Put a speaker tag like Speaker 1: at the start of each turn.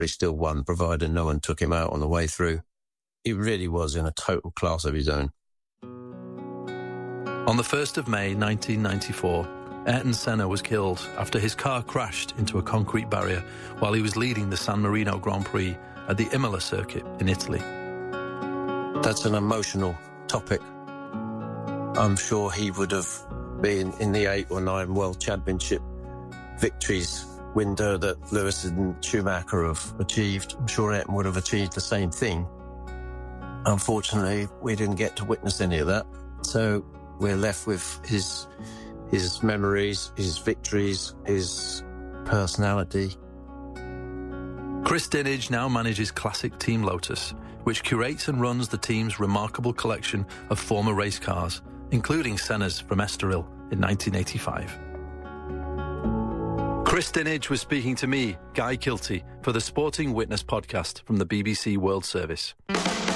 Speaker 1: he still won, provided no one took him out on the way through. He really was in a total class of his own.
Speaker 2: On the 1st of May 1994, Ayrton Senna was killed after his car crashed into a concrete barrier while he was leading the San Marino Grand Prix at the Imola circuit in Italy.
Speaker 1: That's an emotional topic. I'm sure he would have been in the 8 or 9 World Championship victories window that Lewis and Schumacher have achieved. I'm sure Ayrton would have achieved the same thing. Unfortunately, we didn't get to witness any of that. So we're left with his memories, his victories, his personality.
Speaker 2: Chris Dinage now manages Classic Team Lotus, which curates and runs the team's remarkable collection of former race cars, including Senna's from Estoril in 1985. Chris Dinage was speaking to me, Guy Kilty, for the Sporting Witness podcast from the BBC World Service.